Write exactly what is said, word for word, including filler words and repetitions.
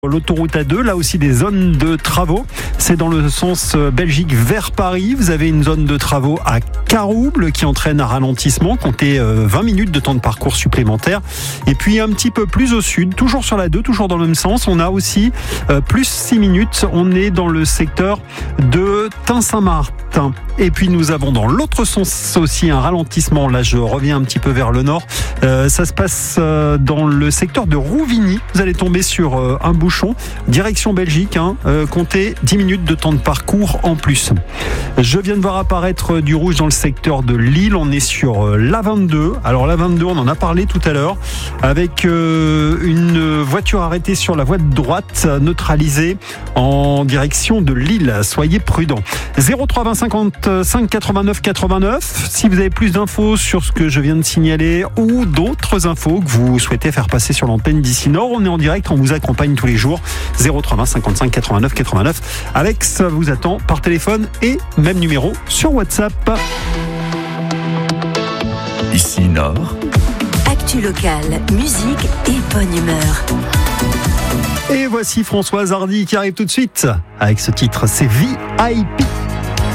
L'autoroute A deux, là aussi des zones de travaux. C'est dans le sens Belgique vers Paris. Vous avez une zone de travaux à Carouble qui entraîne un ralentissement. Comptez vingt minutes de temps de parcours supplémentaire. Et puis un petit peu plus au sud, toujours sur la deux, toujours dans le même sens, on a aussi euh, plus six minutes. On est dans le secteur de Tain-Saint-Martin. Et puis nous avons dans l'autre sens aussi un ralentissement. Là, je reviens un petit peu vers le nord. Euh, ça se passe euh, dans le secteur de Rouvigny. Vous allez tomber sur euh, un bouchon. Direction Belgique, hein, euh, comptez dix minutes de temps de parcours en plus. Je viens de voir apparaître du rouge dans le secteur de Lille. On est sur euh, l'A vingt-deux. Alors l'A vingt-deux, on en a parlé tout à l'heure, avec euh, une voiture arrêtée sur la voie de droite, neutralisée en direction de Lille. Soyez prudents. zéro trois vingt cinquante-cinq quatre-vingt-neuf quatre-vingt-neuf. Si vous avez plus d'infos sur ce que je viens de signaler ou d'autres infos que vous souhaitez faire passer sur l'antenne d'ici Nord, on est en direct, on vous accompagne tous les jours. zéro trois vingt cinquante-cinq quatre-vingt-neuf quatre-vingt-neuf. Alex vous attend par téléphone et même numéro sur WhatsApp. Ici Nord. Actu locale, musique et bonne humeur. Et voici Françoise Hardy qui arrive tout de suite avec ce titre, c'est V I P.